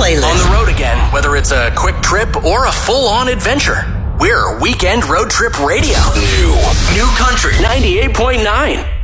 playlist. On the road again, whether it's a quick trip or a full-on adventure. We're Weekend Road Trip Radio. New Country 98.9.